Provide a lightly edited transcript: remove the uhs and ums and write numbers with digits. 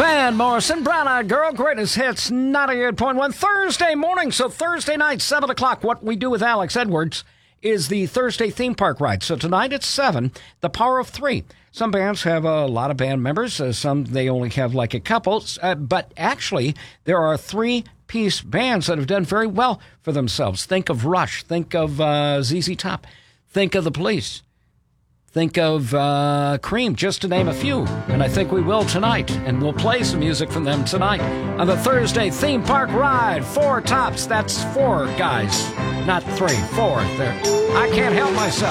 Van Morrison, Brown Eyed Girl, Greatest Hits, 98.1, Thursday morning. So Thursday night, 7 o'clock, what we do with Alex Edwards is the Thursday theme park ride. So tonight at 7, the power of 3. Some bands have a lot of band members. Some, they only have like a couple. But actually, there are 3-piece bands that have done very well for themselves. Think of Rush. Think of ZZ Top. Think of The Police. Think of Cream, just to name a few. And I think we will tonight. And we'll play some music from them tonight on the Thursday theme park ride. 4 tops. That's 4 guys. Not 3, 4. There. I can't help myself.